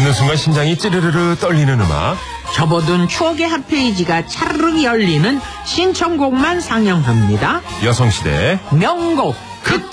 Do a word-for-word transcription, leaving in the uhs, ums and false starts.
듣는 순간 심장이 찌르르르 떨리는 음악. 접어둔 추억의 한 페이지가 차르르 열리는 신청곡만 상영합니다. 여성시대 명곡 극